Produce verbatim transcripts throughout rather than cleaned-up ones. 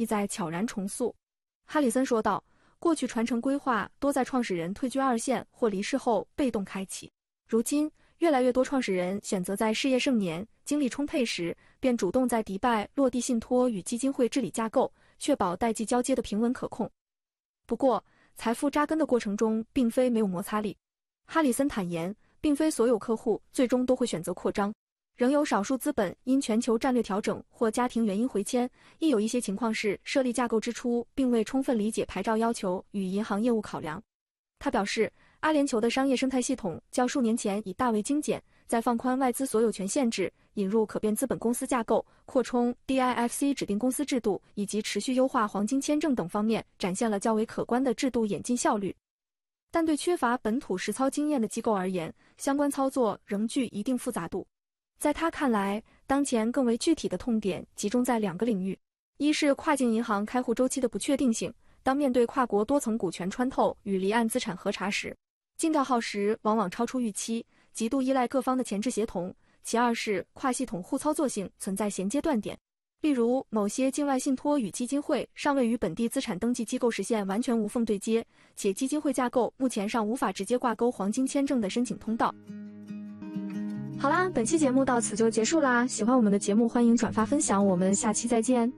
意在悄然重塑。哈里森说道，过去传承规划多在创始人退居二线或离世后被动开启，如今越来越多创始人选择在事业盛年、精力充沛时，便主动在迪拜落地信托与基金会治理架构，确保代际交接的平稳可控。不过，财富扎根的过程中并非没有摩擦力。哈里森坦言，并非所有客户最终都会选择扩张，仍有少数资本因全球战略调整或家庭原因回迁，亦有一些情况是设立架构之初并未充分理解牌照要求与银行业务考量。他表示，阿联酋的商业生态系统较数年前已大为精简，在放宽外资所有权限制、引入可变资本公司架构、扩充 D I F C 指定公司制度以及持续优化黄金签证等方面展现了较为可观的制度演进效率。但对缺乏本土实操经验的机构而言，相关操作仍具一定复杂度。在他看来，当前更为具体的痛点集中在两个领域，一是跨境银行开户周期的不确定性，当面对跨国多层股权穿透与离岸资产核查时，尽调耗时往往超出预期，极度依赖各方的前置协同。其二是跨系统互操作性存在衔接断点，例如某些境外信托与基金会尚未与本地资产登记机构实现完全无缝对接，且基金会架构目前尚无法直接挂钩黄金签证的申请通道。好啦，本期节目到此就结束啦，喜欢我们的节目欢迎转发分享，我们下期再见。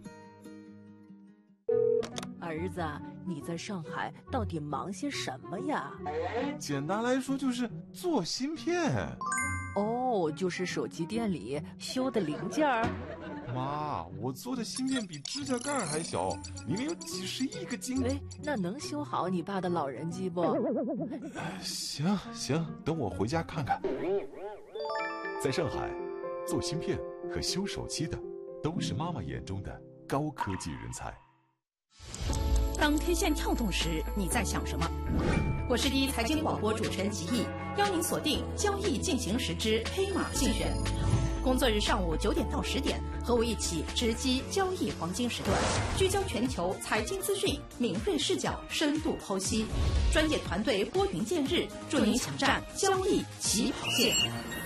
儿子，你在上海到底忙些什么呀？ 简单来说就是做芯片。 哦，就是手机店里修的零件儿。 妈，我做的芯片比指甲盖还小，明明有几十亿个晶。 哎，那能修好你爸的老人机不？ 行行，等我回家看看。 在上海，做芯片和修手机的都是妈妈眼中的高科技人才。 当天线跳动时，你在想什么？我是第一财经广播主持人吉毅，邀您锁定交易进行时之黑马竞选。工作日上午九点到十点，和我一起直击交易黄金时段，聚焦全球财经资讯，敏锐视角，深度剖析，专业团队拨云见日，助您抢占交易起跑线。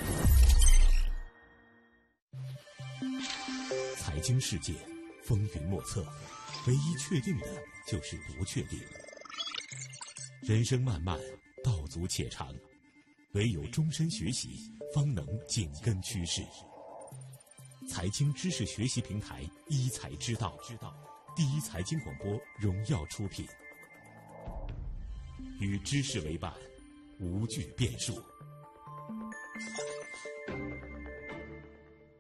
财经世界风云莫测，唯一确定的就是不确定。人生漫漫，道阻且长，唯有终身学习，方能紧跟趋势。财经知识学习平台一财之道，第一财经广播荣耀出品，与知识为伴，无惧变数。